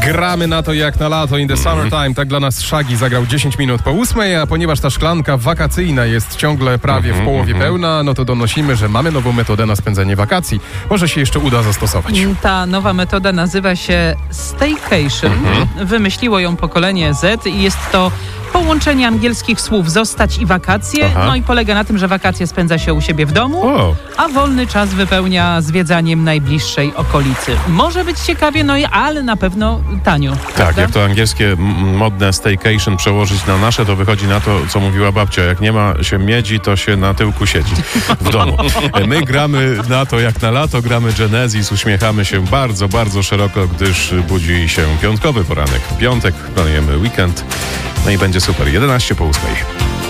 Gramy na to jak na lato in the summertime. Tak dla nas Shaggy zagrał 10 minut po 8, a ponieważ ta szklanka wakacyjna jest ciągle prawie w połowie pełna, no to donosimy, że mamy nową metodę na spędzenie wakacji. Może się jeszcze uda zastosować. Ta nowa metoda nazywa się Staycation. Wymyśliło ją pokolenie Z i jest to połączenie angielskich słów zostać i wakacje. No i polega na tym, że wakacje spędza się u siebie w domu, a wolny czas wypełnia zwiedzaniem najbliższej okolicy. Może być ciekawie, ale na pewno tanio. Tak, prawda? jak to angielskie modne staycation przełożyć na nasze, to wychodzi na to, co mówiła babcia. Jak nie ma się miedzi, to się na tyłku siedzi w domu. My gramy na to jak na lato, gramy Genesis, uśmiechamy się bardzo, bardzo szeroko, gdyż budzi się piątkowy poranek. W piątek planujemy weekend, no i będzie super. 11 po 8.